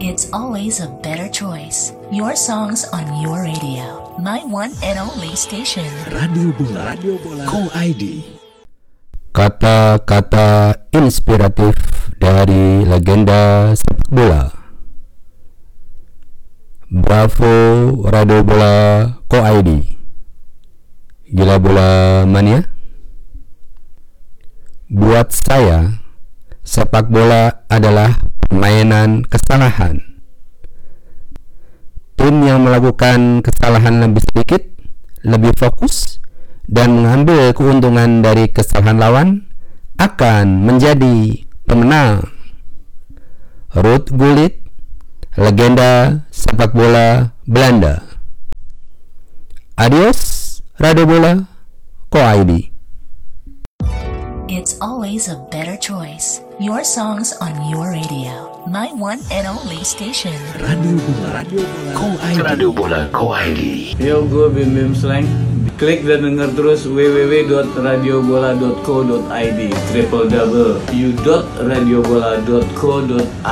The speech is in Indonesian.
It's always a better choice. Your songs on your radio. My one and only station. Radio Bola Co ID. Kata-kata inspiratif dari legenda sepak bola. Bravo Radio Bola Co ID. Gila bola mania. Buat saya, sepak bola adalah permainan kesalahan. Tim yang melakukan kesalahan lebih sedikit, lebih fokus, dan mengambil keuntungan dari kesalahan lawan akan menjadi pemenang. Ruud Gullit, legenda sepak bola Belanda. Adios, Radio Bola Co ID. It's always a better choice. Your songs on your radio. My one and only station. Radio Bola Co ID. Radio Bola Co ID. Yo, gue Bim Bim Slang. Klik dan denger terus www.radiobola.co.id www.radiobola.co.id